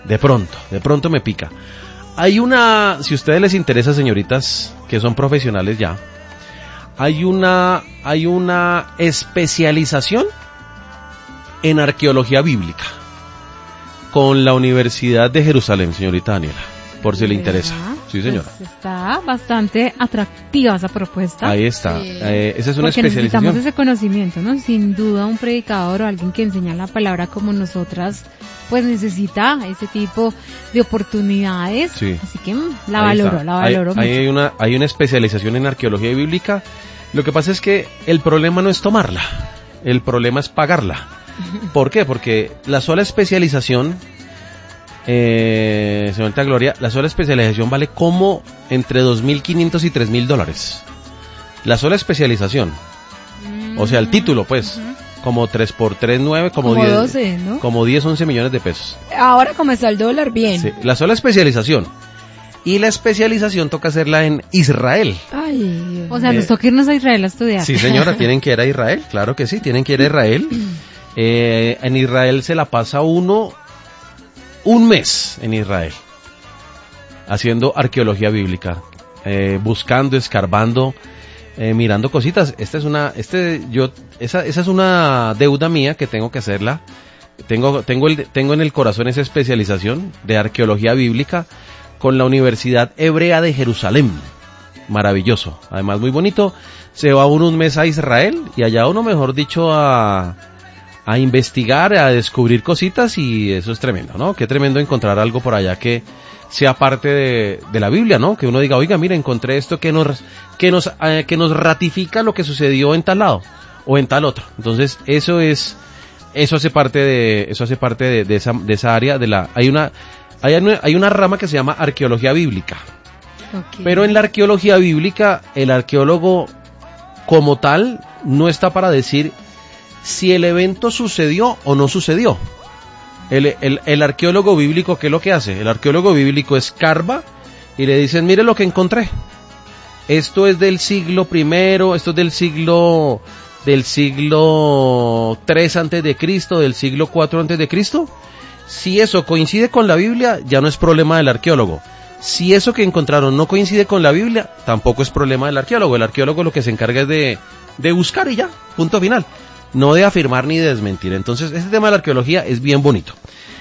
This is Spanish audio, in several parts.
De pronto me pica. Hay una, si a ustedes les interesa, señoritas, que son profesionales ya, hay una especialización en arqueología bíblica con la Universidad de Jerusalén, señorita Daniela, por si le interesa. Sí, señora. Pues está bastante atractiva esa propuesta. Ahí está. Sí. Esa es una porque especialización. Necesitamos ese conocimiento, ¿no? Sin duda un predicador o alguien que enseña la palabra como nosotras, pues necesita ese tipo de oportunidades. Sí. Así que la valoro mucho. Hay una especialización en arqueología bíblica. Lo que pasa es que el problema no es tomarla, el problema es pagarla. ¿Por qué? Porque la sola especialización, señorita Gloria, la sola especialización vale como entre $2,500 y $3,000. La sola especialización. O sea, el título, pues, como 3 por 3, 9, como 10, 12, ¿no? Como 10, 11 millones de pesos. Ahora como está el dólar, bien. Sí, la sola especialización. Y la especialización toca hacerla en Israel. Ay, o sea, nos toca irnos a Israel a estudiar. Sí, señora, tienen que ir a Israel, claro que sí, tienen que ir a Israel. En Israel se la pasa uno un mes en Israel haciendo arqueología bíblica, buscando, escarbando, mirando cositas. Esa es una deuda mía que tengo que hacerla. Tengo en el corazón esa especialización de arqueología bíblica con la Universidad Hebrea de Jerusalén. Maravilloso, además muy bonito. Se va uno un mes a Israel y allá uno, mejor dicho, a investigar, a descubrir cositas, y eso es tremendo, ¿no? Qué tremendo encontrar algo por allá que sea parte de la Biblia, ¿no? Que uno diga, oiga, mira, encontré esto que nos ratifica lo que sucedió en tal lado o en tal otro. Entonces, eso hace parte de esa área hay una rama que se llama arqueología bíblica. Okay. Pero en la arqueología bíblica, el arqueólogo como tal no está para decir si el evento sucedió o no sucedió. El arqueólogo bíblico, ¿qué es lo que hace? El arqueólogo bíblico escarba y le dicen, mire lo que encontré. Esto es del siglo primero, esto es del siglo 3 antes de Cristo, del siglo 4 antes de Cristo. Si eso coincide con la Biblia, ya no es problema del arqueólogo. Si eso que encontraron no coincide con la Biblia, tampoco es problema del arqueólogo. El arqueólogo lo que se encarga es de buscar y ya, punto final. No de afirmar ni de desmentir. Entonces, este tema de la arqueología es bien bonito.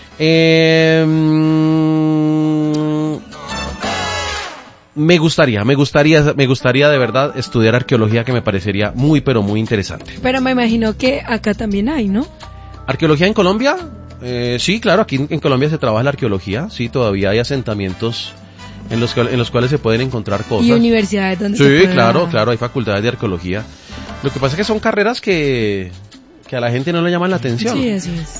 Me gustaría de verdad estudiar arqueología, que me parecería muy, pero muy interesante. Pero me imagino que acá también hay, ¿no? ¿Arqueología en Colombia? Sí, claro, aquí en Colombia se trabaja la arqueología. Sí, todavía hay asentamientos en los cuales se pueden encontrar cosas. ¿Y universidades donde sí, se puede? Claro, hay facultades de arqueología. Lo que pasa es que son carreras que a la gente no le llaman la atención. Sí, así es.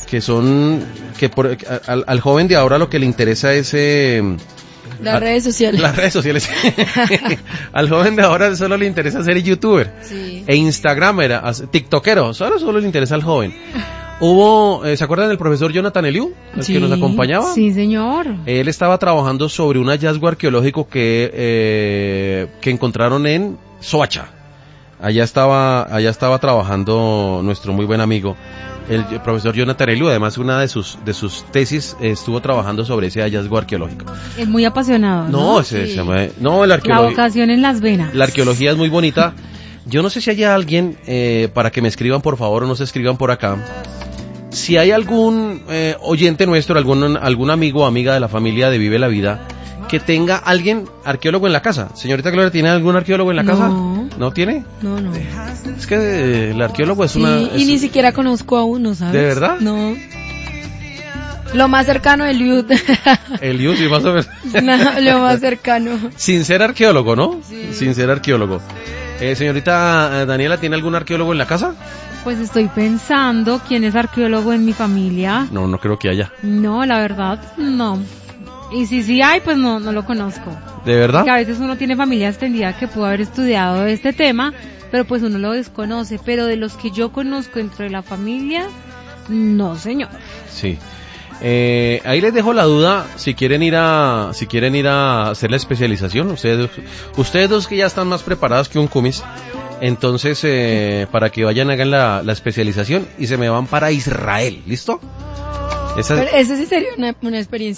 Al joven de ahora lo que le interesa es las redes sociales. Las redes sociales. Al joven de ahora solo le interesa ser youtuber. Sí. E instagramer, tiktokero. Solo le interesa al joven. ¿se acuerdan del profesor Jonathan Eliu? El que nos acompañaba. Sí, señor. Él estaba trabajando sobre un hallazgo arqueológico que encontraron en Soacha. Allá estaba trabajando nuestro muy buen amigo, el profesor Jonathan Eliu. Además, una de sus tesis estuvo trabajando sobre ese hallazgo arqueológico. Es muy apasionado, ¿no? La vocación en las venas. La arqueología es muy bonita. Yo no sé si haya alguien, para que me escriban por favor, o no se escriban por acá, si hay algún oyente nuestro, algún amigo o amiga de la familia de Vive la Vida, que tenga alguien arqueólogo en la casa. Señorita Gloria, ¿tiene algún arqueólogo en la casa? ¿No tiene? No. Es que el arqueólogo es y ni siquiera conozco a uno, ¿sabes? ¿De verdad? No. Lo más cercano el youth. El youth, sí, más o menos. No, lo más cercano. Sin ser arqueólogo, ¿no? Sí. Sin ser arqueólogo. Señorita Daniela, ¿tiene algún arqueólogo en la casa? Pues estoy pensando quién es arqueólogo en mi familia. No creo que haya. No, la verdad, no. Y si sí hay, pues no lo conozco. ¿De verdad? Porque a veces uno tiene familia extendida que pudo haber estudiado este tema, pero pues uno lo desconoce. Pero de los que yo conozco dentro de la familia, no, señor. Sí. Ahí les dejo la duda, si quieren ir a hacer la especialización, ustedes dos que ya están más preparados que un cumis, entonces para que vayan, hagan la especialización y se me van para Israel, ¿listo? Pero esa sí sería una experiencia